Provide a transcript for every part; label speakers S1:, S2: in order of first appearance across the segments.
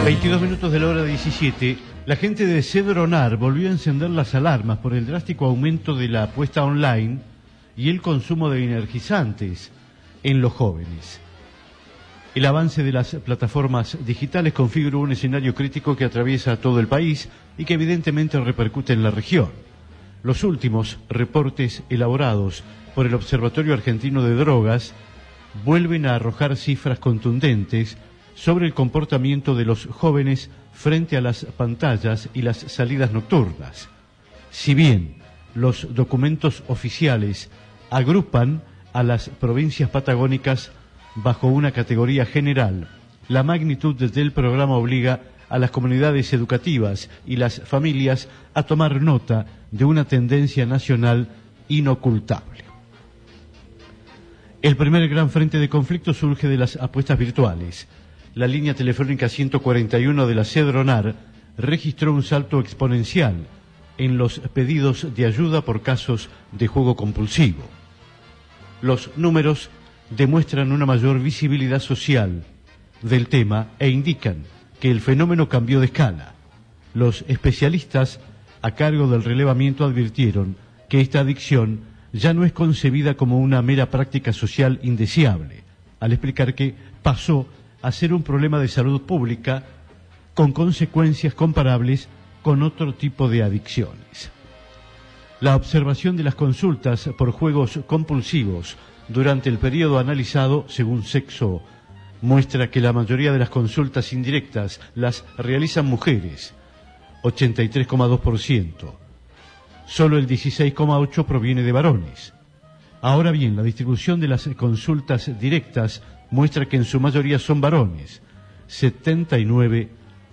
S1: 22 minutos de la hora 17, la gente de Cedronar volvió a encender las alarmas por el drástico aumento de la apuesta online y el consumo de energizantes en los jóvenes. El avance de las plataformas digitales configura un escenario crítico que atraviesa todo el país y que evidentemente repercute en la región. Los últimos reportes elaborados por el Observatorio Argentino de Drogas vuelven a arrojar cifras contundentes sobre el comportamiento de los jóvenes frente a las pantallas y las salidas nocturnas. Si bien los documentos oficiales agrupan a las provincias patagónicas bajo una categoría general, la magnitud del programa obliga a las comunidades educativas y las familias a tomar nota de una tendencia nacional inocultable. El primer gran frente de conflicto surge de las apuestas virtuales. La línea telefónica 141 de la Cedronar registró un salto exponencial en los pedidos de ayuda por casos de juego compulsivo. Los números demuestran una mayor visibilidad social del tema e indican que el fenómeno cambió de escala. Los especialistas a cargo del relevamiento advirtieron que esta adicción ya no es concebida como una mera práctica social indeseable, al explicar que pasó a ser un problema de salud pública con consecuencias comparables con otro tipo de adicciones. La observación de las consultas por juegos compulsivos durante el periodo analizado, según sexo, muestra que la mayoría de las consultas indirectas las realizan mujeres, 83,2%. Solo el 16,8% proviene de varones. Ahora bien, la distribución de las consultas directas muestra que en su mayoría son varones, 79%.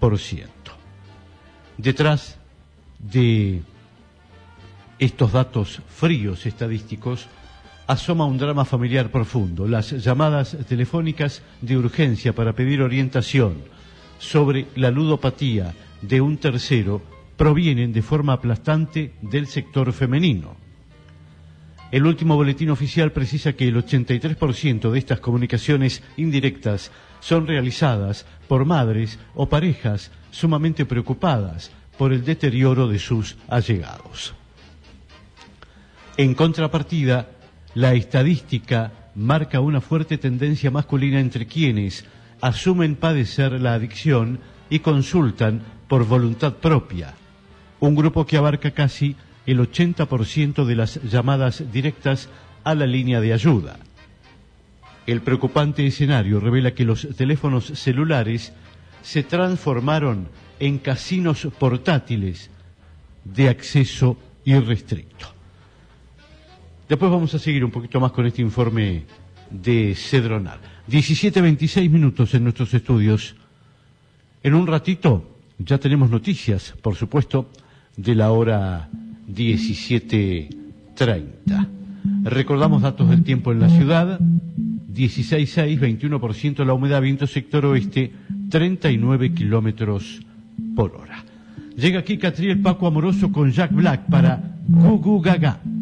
S1: Detrás de estos datos fríos estadísticos asoma un drama familiar profundo. Las llamadas telefónicas de urgencia para pedir orientación sobre la ludopatía de un tercero provienen de forma aplastante del sector femenino. El último boletín oficial precisa que el 83% de estas comunicaciones indirectas son realizadas por madres o parejas sumamente preocupadas por el deterioro de sus allegados. En contrapartida, la estadística marca una fuerte tendencia masculina entre quienes asumen padecer la adicción y consultan por voluntad propia, un grupo que abarca casi el 80% de las llamadas directas a la línea de ayuda. El preocupante escenario revela que los teléfonos celulares se transformaron en casinos portátiles de acceso irrestricto. Después vamos a seguir un poquito más con este informe de Cedronar. 17:26 minutos en nuestros estudios. En un ratito ya tenemos noticias, por supuesto, de la hora 17:30. Recordamos datos del tiempo en la ciudad: 16,6, 21% la humedad, viento sector oeste, 39 kilómetros por hora. Llega aquí Catriel Paco Amoroso con Jack Black para Gugu Gaga.